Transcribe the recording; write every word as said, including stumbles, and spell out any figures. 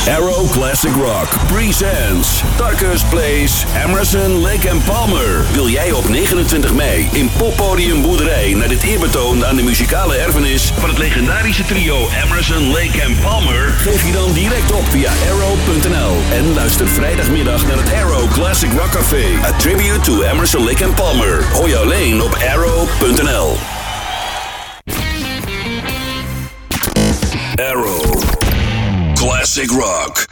Arrow Classic Rock presents Darkest Place, Emerson, Lake and Palmer. Wil jij op negenentwintig mei in Poppodium Boerderij naar dit eerbetoon aan de muzikale erfenis van het legendarische trio Emerson, Lake and Palmer? Geef je dan direct op via arrow punt n l en luister vrijdagmiddag naar het Arrow Classic Rock Café. A tribute to Emerson, Lake and Palmer. Hoor je alleen op arrow punt n l. Arrow Classic Rock.